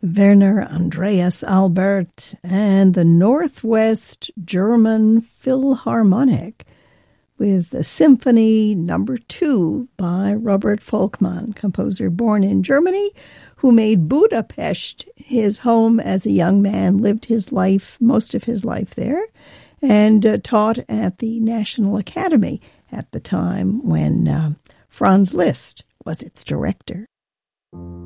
Werner Andreas Albert and the Northwest German Philharmonic with the Symphony No. 2 by Robert Volkmann, composer born in Germany, who made Budapest his home as a young man, lived his life, most of his life there, and taught at the National Academy at the time when Franz Liszt was its director.